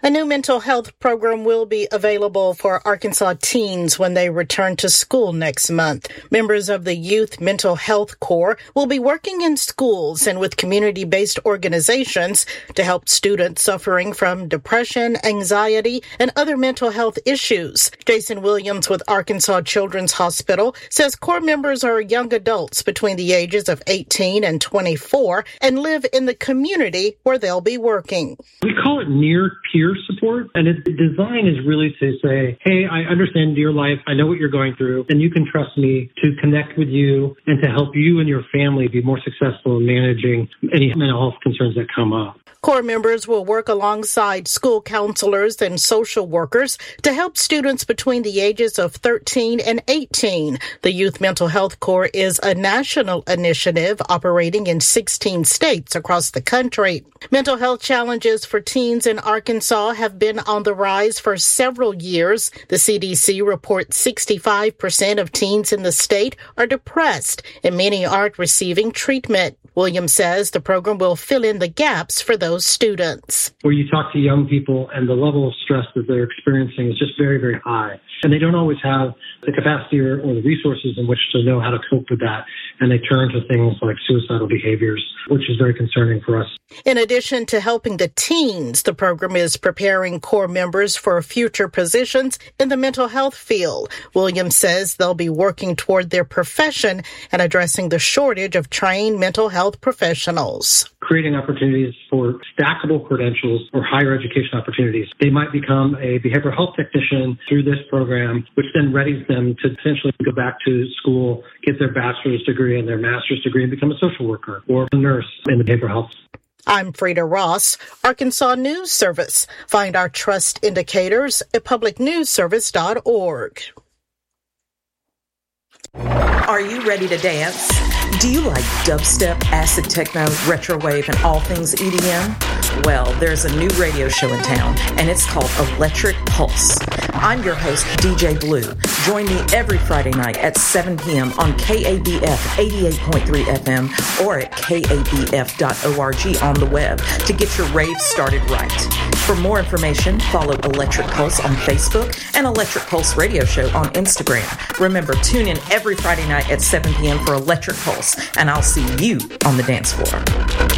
A new mental health program will be available for Arkansas teens when they return to school next month. Members of the Youth Mental Health Corps will be working in schools and with community-based organizations to help students suffering from depression, anxiety, and other mental health issues. Jason Williams with Arkansas Children's Hospital says Corps members are young adults between the ages of 18 and 24 and live in the community where they'll be working. We call it near-peer support, and its design is really to say, hey, I understand your life, I know what you're going through, and you can trust me to connect with you and to help you and your family be more successful in managing any mental health concerns that come up. Corps members will work alongside school counselors and social workers to help students between the ages of 13 and 18. The Youth Mental Health Corps is a national initiative operating in 16 states across the country. Mental health challenges for teens in Arkansas have been on the rise for several years. The CDC reports 65% of teens in the state are depressed, and many aren't receiving treatment. Williams says the program will fill in the gaps for those students. Where you talk to young people and the level of stress that they're experiencing is just very, very high. And they don't always have the capacity or the resources in which to know how to cope with that. And they turn to things like suicidal behaviors, which is very concerning for us. In addition to helping the teens, the program is preparing Corps members for future positions in the mental health field. Williams says they'll be working toward their profession and addressing the shortage of trained mental health professionals. Creating opportunities for stackable credentials or higher education opportunities. They might become a behavioral health technician through this program, which then readies them to potentially go back to school, get their bachelor's degree and their master's degree and become a social worker or a nurse in the behavioral health. I'm Frida Ross, Arkansas News Service. Find our trust indicators at publicnewsservice.org. Are you ready to dance? Do you like dubstep, acid techno, retrowave, and all things EDM? Well, there's a new radio show in town, and it's called Electric Pulse. I'm your host, DJ Blue. Join me every Friday night at 7 p.m. on KABF 88.3 FM or at kabf.org on the web to get your rave started right. For more information, follow Electric Pulse on Facebook and Electric Pulse Radio Show on Instagram. Remember, tune in every Friday night at 7 p.m. for Electric Pulse, and I'll see you on the dance floor.